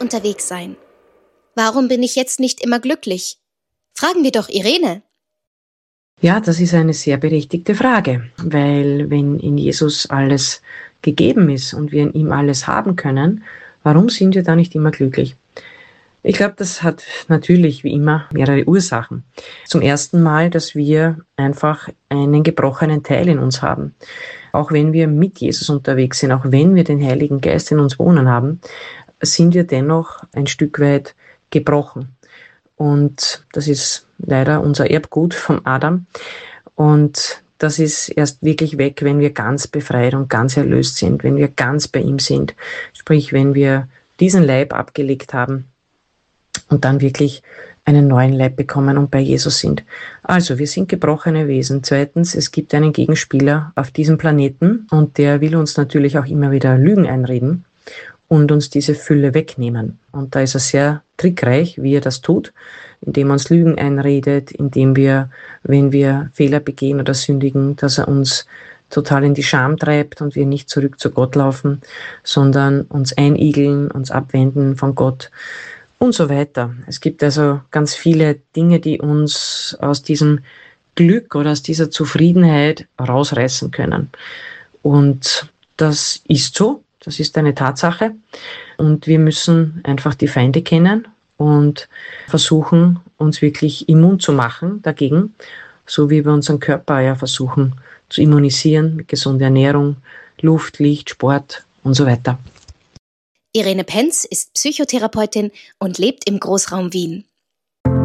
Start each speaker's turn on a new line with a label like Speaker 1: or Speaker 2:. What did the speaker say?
Speaker 1: unterwegs sein. Warum bin ich jetzt nicht immer glücklich? Fragen wir doch Irene.
Speaker 2: Ja, das ist eine sehr berechtigte Frage, weil wenn in Jesus alles gegeben ist und wir in ihm alles haben können, warum sind wir da nicht immer glücklich? Ich glaube, das hat natürlich wie immer mehrere Ursachen. Zum ersten Mal, dass wir einfach einen gebrochenen Teil in uns haben. Auch wenn wir mit Jesus unterwegs sind, auch wenn wir den Heiligen Geist in uns wohnen haben, sind wir dennoch ein Stück weit gebrochen. Und das ist leider unser Erbgut vom Adam. Und das ist erst wirklich weg, wenn wir ganz befreit und ganz erlöst sind, wenn wir ganz bei ihm sind. Sprich, wenn wir diesen Leib abgelegt haben und dann wirklich einen neuen Leib bekommen und bei Jesus sind. Also, wir sind gebrochene Wesen. Zweitens, es gibt einen Gegenspieler auf diesem Planeten und der will uns natürlich auch immer wieder Lügen einreden und uns diese Fülle wegnehmen. Und da ist er sehr trickreich, wie er das tut, indem er uns Lügen einredet, indem wir, wenn wir Fehler begehen oder sündigen, dass er uns total in die Scham treibt und wir nicht zurück zu Gott laufen, sondern uns einigeln, uns abwenden von Gott und so weiter. Es gibt also ganz viele Dinge, die uns aus diesem Glück oder aus dieser Zufriedenheit rausreißen können. Und das ist so. Das ist eine Tatsache und wir müssen einfach die Feinde kennen und versuchen, uns wirklich immun zu machen dagegen, so wie wir unseren Körper ja versuchen zu immunisieren mit gesunder Ernährung, Luft, Licht, Sport und so weiter.
Speaker 1: Irene Penz ist Psychotherapeutin und lebt im Großraum Wien.